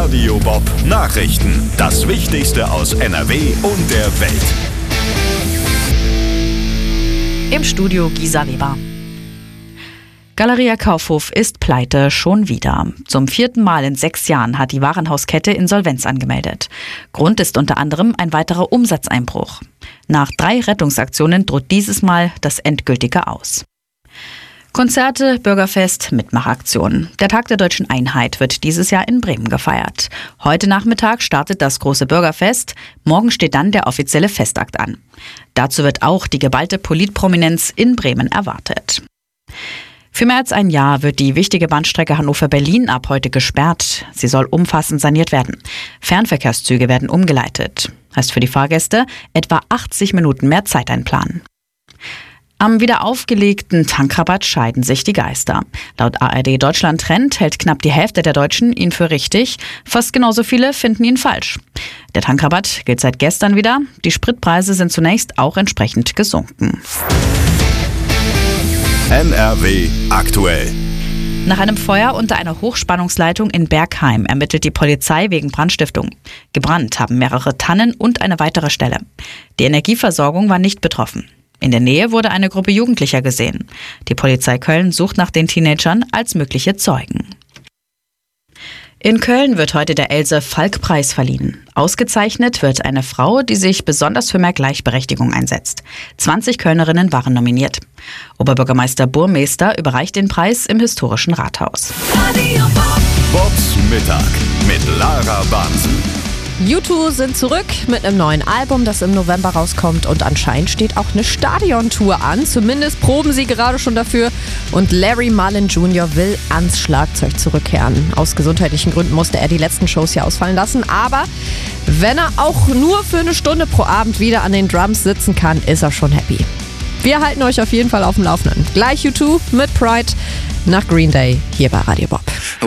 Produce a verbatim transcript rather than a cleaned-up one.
Radio Bob Nachrichten. Das Wichtigste aus N R W und der Welt. Im Studio Gisa Weber. Galeria Kaufhof ist pleite, schon wieder. Zum vierten Mal in sechs Jahren hat die Warenhauskette Insolvenz angemeldet. Grund ist unter anderem ein weiterer Umsatzeinbruch. Nach drei Rettungsaktionen droht dieses Mal das endgültige Aus. Konzerte, Bürgerfest, Mitmachaktionen. Der Tag der Deutschen Einheit wird dieses Jahr in Bremen gefeiert. Heute Nachmittag startet das große Bürgerfest. Morgen steht dann der offizielle Festakt an. Dazu wird auch die geballte Politprominenz in Bremen erwartet. Für mehr als ein Jahr wird die wichtige Bahnstrecke Hannover-Berlin ab heute gesperrt. Sie soll umfassend saniert werden. Fernverkehrszüge werden umgeleitet. Heißt für die Fahrgäste etwa achtzig Minuten mehr Zeit einplanen. Am wieder aufgelegten Tankrabatt scheiden sich die Geister. Laut A R D Deutschland Trend hält knapp die Hälfte der Deutschen ihn für richtig. Fast genauso viele finden ihn falsch. Der Tankrabatt gilt seit gestern wieder. Die Spritpreise sind zunächst auch entsprechend gesunken. N R W aktuell. Nach einem Feuer unter einer Hochspannungsleitung in Bergheim ermittelt die Polizei wegen Brandstiftung. Gebrannt haben mehrere Tannen und eine weitere Stelle. Die Energieversorgung war nicht betroffen. In der Nähe wurde eine Gruppe Jugendlicher gesehen. Die Polizei Köln sucht nach den Teenagern als mögliche Zeugen. In Köln wird heute der Else-Falk-Preis verliehen. Ausgezeichnet wird eine Frau, die sich besonders für mehr Gleichberechtigung einsetzt. zwanzig Kölnerinnen waren nominiert. Oberbürgermeister Burmester überreicht den Preis im historischen Rathaus. Bobs Mittag mit Lara Bansen. U zwei sind zurück mit einem neuen Album, das im November rauskommt, und anscheinend steht auch eine Stadiontour an. Zumindest proben sie gerade schon dafür, und Larry Mullen Junior will ans Schlagzeug zurückkehren. Aus gesundheitlichen Gründen musste er die letzten Shows hier ausfallen lassen, aber wenn er auch nur für eine Stunde pro Abend wieder an den Drums sitzen kann, ist er schon happy. Wir halten euch auf jeden Fall auf dem Laufenden. Gleich U zwei mit Pride nach Green Day hier bei Radio Bob.